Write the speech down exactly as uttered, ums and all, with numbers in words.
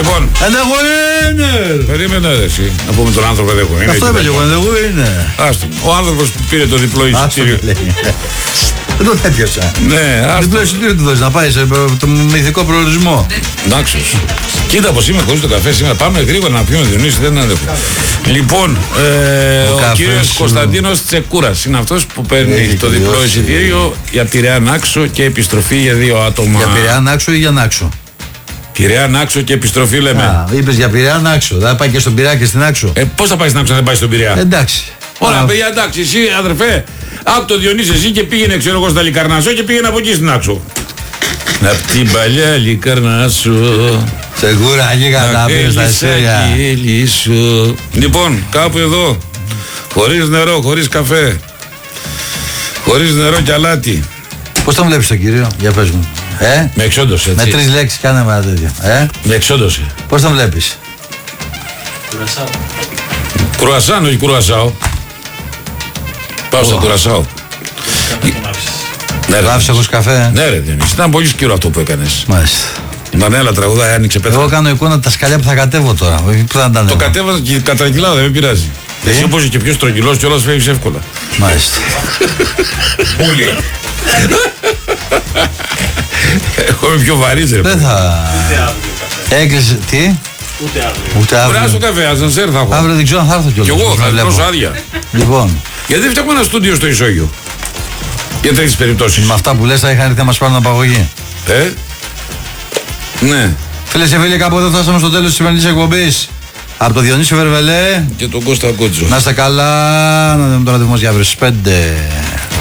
Λοιπόν. And the winner! Περίμενε ρε εσύ. Να πούμε τον άνθρωπο δεν έχω. Αυτό είπε και εγώ, and the winner. Άστο. Ο άνθρωπος που πήρε το διπλό εισιτήριο. Δεν τον έπιασα. Ναι, άστο. Διπλό εισιτήριο του δώσει να πάει σε το μυθικό προορισμό. Εντάξει. Κοίτα πως είμαι χωρίς το καφέ σήμερα. Πάμε γρήγορα να πιούμε Διονύση, δεν αντέχω. Λοιπόν, ε, ο, ο κύριος σου... Κωνσταντίνος Τσεκούρας είναι αυτός που παίρνει Έχει το διπλό διώσει. εισιτήριο για Πειραιά Νάξο και επιστροφή για δύο άτομα. Για Πειραιά Νάξο ή για Νάξο? Πειραιά Νάξο και επιστροφή λέμε. Α, είπες για Πειραιά Νάξο. Θα πάει και στον Πειραιά και στην Άξο. Ε, πώς θα πάει στην Άξο αν δεν πάει στον Πειραιά? Εντάξει. Ωραία, παιδιά, εντάξει, εσύ αδερφέ, από το Διονύση εσύ και πήγαινε, ξέρω εγώ, στα Λικαρνασσό και πήγαινε από εκεί στην Άξο. Απ' την παλιά Λικαρνασσό. Σεγούρα, λίγα τα πήρες στα εστέρια. Λοιπόν, κάπου εδώ, χωρίς νερό, χωρίς καφέ, χωρίς νερό και αλάτι. Πώς τον βλέπεις τον κύριο, για πες μου? Ε? Με εξόντωσε, έτσι. Με τρεις λέξεις κάνε με ένα τέτοιο. Ε? Με εξόντωσε. Πώς τον βλέπεις? Κουρασάω. Κουρασάν, όχι κουρασάω. Πάω στο κουρασάω. Ναι, άφησε εγώ καφέ. Ναι, ρε Διονύση, ήταν πολύ σκύρο αυτό που έκανες. Μάλιστα. Η Μανέλα τραγουδάει, άνοιξε πέτρα. Εγώ κάνω εικόνα τα σκαλιά που θα κατέβω τώρα. Που θα τα το κατέβαζα και κατραγγυλάω, δεν με πειράζει. Ε? Εσύ όπως είσαι και πιο στρογγυλός και όλας φεύγεις εύκολα. Μάλιστα. Πούλη. Εγώ είμαι πιο βαρύς ρε. Δεν θα... Έκλεισε, τι? Ούτε αύριο. Ούτε αύριο. Βράσω καφέ, ασανσέρ θα έχω. Αύριο δεν ξέρω αν θα έρθω κιόλας. Κι εγώ θα έρθω άδεια. Λοιπόν. Γιατί δεν φτιάχνουμε ένα στούντιο στο Ισόγειο? Για τέτοιες περιπτώσεις. Με αυτά που λες θα είχαν έρθει να μας πάρουν απαγωγή. Ε? Ναι. Φίλες και φίλοι, κάπου εδώ φτάσαμε στο τέλος της σημερινής εκπομπής. Από το Διονύση Βερβελέ και τον Κώστα Κότσο. Να είστε καλά, να δούμε το ραντεβού μας για αύριο στις πέντε.